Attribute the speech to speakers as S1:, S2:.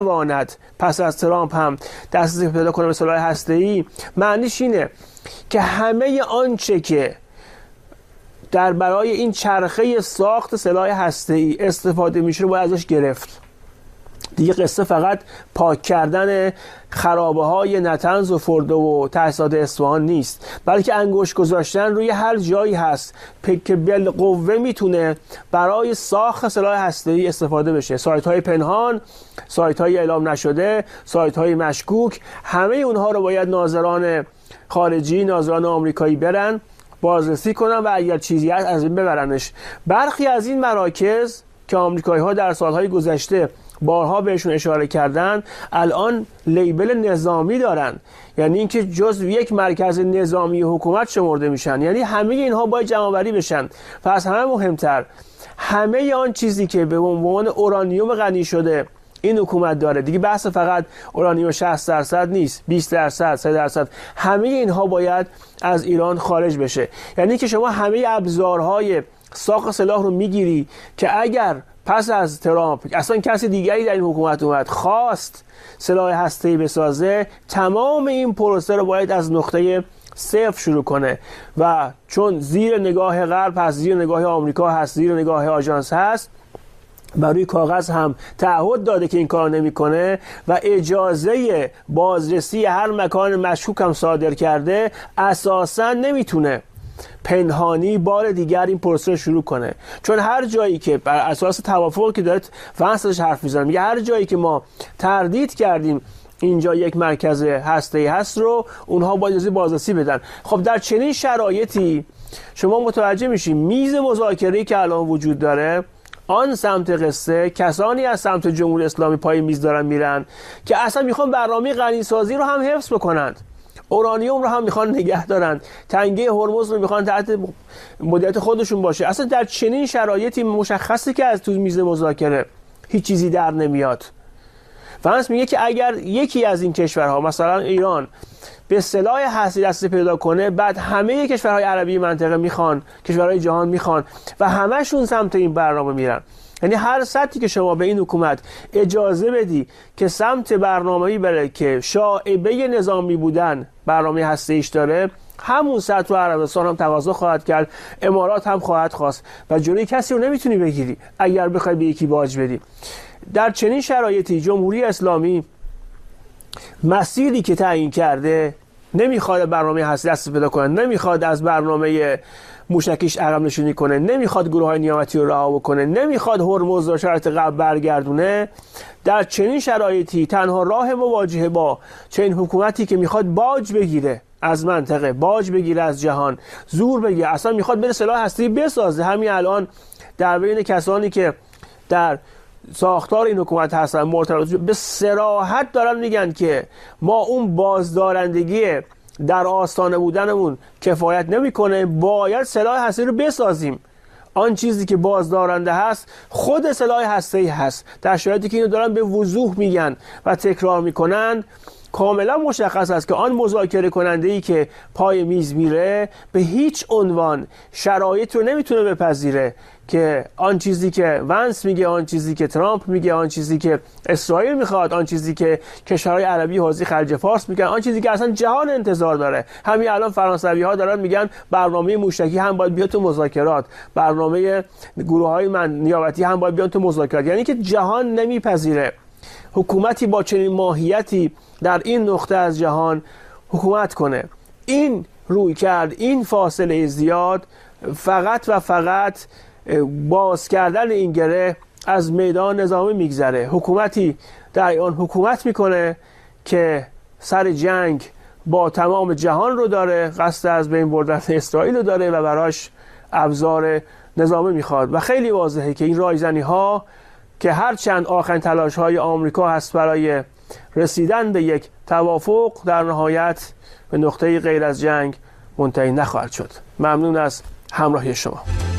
S1: نمی‌تواند پس از ترامپ هم دسترسی پیدا کنه به سلاح هسته‌ای، معنیش اینه که همه آنچه که در برای این چرخه ساخت سلاح هسته‌ای استفاده میشه رو باید ازش گرفت. دیگه قصه فقط پاک کردن خرابه‌های نطنز و فردو و تاسیسات اصفهان نیست، بلکه انگشت گذاشتن روی هر جایی هست که بالقوه میتونه برای ساخت سلاح هسته‌ای استفاده بشه. سایت‌های پنهان، سایت‌های اعلام نشده، سایت‌های مشکوک، همه اونها رو باید ناظران خارجی، ناظران آمریکایی برن بازرسی کنن و اگر چیزی هست از این ببرنش. برخی از این مراکز که آمریکایی‌ها در سال‌های گذشته بارها بهشون اشاره کردن الان لیبل نظامی دارن، یعنی اینکه جزو یک مرکز نظامی حکومت شمرده میشن. یعنی همه اینها باید جمع‌آوری بشن. و از همه مهمتر، همه آن چیزی که به عنوان اورانیوم غنی شده این حکومت داره، دیگه بحث فقط اورانیوم 60% نیست، 20%، 3%، همه اینها باید از ایران خارج بشه. یعنی که شما همه ابزارهای ساخت سلاح رو میگیری که اگر پس از ترامپ اصلا کسی دیگری در این حکومت اومد خواست سلاح هسته‌ای بسازه، تمام این پروسه رو باید از نقطه صفر شروع کنه و چون زیر نگاه غرب هست، زیر نگاه آمریکا هست، زیر نگاه آژانس هست، برای کاغذ هم تعهد داده که این کار نمیکنه و اجازه بازرسی هر مکان مشکوک هم صادر کرده، اساسا نمیتونه پنهانی بار دیگر این پروسه رو شروع کنه. چون هر جایی که بر اساس توافقی که داره ونسش حرف میزنه، میگه هر جایی که ما تردید کردیم اینجا یک مرکز هسته‌ای هست رو اونها باید اجازه بازرسی بدن. خب در چنین شرایطی شما متوجه میشیم میز مذاکره‌ای که الان وجود داره، آن سمت قصه کسانی از سمت جمهوری اسلامی پای میز دارن میرن که اصلا میخوان برنامه غنیسازی رو هم حفظ بکنند، اورانیوم رو هم میخوان نگه دارن، تنگه هرمز رو میخوان تحت مدیریت خودشون باشه. اصلا در چنین شرایطی مشخصه که از تو میز مذاکره هیچ چیزی در نمیاد. فرانس میگه که اگر یکی از این کشورها مثلا ایران به سلاح هستی دست پیدا کنه، بعد همه کشورهای عربی منطقه میخوان، کشورهای جهان میخوان و همشون سمت این برنامه میرن. یعنی هر سطحی که شما به این حکومت اجازه بدی که سمت برنامه‌ای بره که شائبه نظامی بودن برنامه هسته‌ایش داره، همون سطح رو عربستان هم تقاضا خواهد کرد، امارات هم خواهد خواست و جلوی کسی رو نمیتونی بگیری اگر بخوای به یکی باج بدی. در چنین شرایطی جمهوری اسلامی مسیری که تعیین کرده نمیخواد برنامه هستی دست پیدا کنه، نمیخواد از برنامه موشکیش عقب نشینی کنه، نمیخواد گروه‌های نیابتی رو رها بکنه، نمیخواد هرمز رو شرط قبل برگردونه. در چنین شرایطی تنها راه مواجهه با چنین حکومتی که میخواد باج بگیره از منطقه، باج بگیره از جهان، زور بگیره، اصلا میخواد بره سلاح هستی بسازه. همین الان در بین کسانی که در ساختار این حکومت هستن مرتبط به صراحت دارن میگن که ما اون بازدارندگی در آستانه بودنمون کفایت نمیکنه، باید سلاح هستی رو بسازیم. آن چیزی که بازدارنده هست خود سلاح هسته‌ای هست. در شرایطی که اینو دارن به وضوح میگن و تکرار میکنن، کاملا مشخص است که آن مذاکره کننده‌ای که پای میز میره به هیچ عنوان شرایط رو نمیتونه بپذیره که آن چیزی که ونس میگه، آن چیزی که ترامپ میگه، آن چیزی که اسرائیل میخواد، آن چیزی که کشورهای عربی حوزه خلیج فارس میگن، آن چیزی که اصلا جهان انتظار داره. همین الان فرانسوی‌ها دارن میگن برنامه موشکی هم باید بیاد تو مذاکرات، برنامه گروه‌های نیابتی هم باید بیاد تو مذاکرات. یعنی که جهان نمیپذیره حکومتی با چنین ماهیتی در این نقطه از جهان حکومت کنه. این روی کرد، این فاصله زیاد فقط و فقط باز کردن این گره از میدان نظامی میگذره. حکومتی در آن حکومت میکنه که سر جنگ با تمام جهان رو داره، قصد از بین بردن اسرائیل رو داره و براش ابزار نظامی میخواد. و خیلی واضحه که این رایزنی ها که هرچند آخرین تلاش های آمریکا هست برای رسیدن به یک توافق، در نهایت به نقطه غیر از جنگ منتهی نخواهد شد. ممنون از همراهی شما.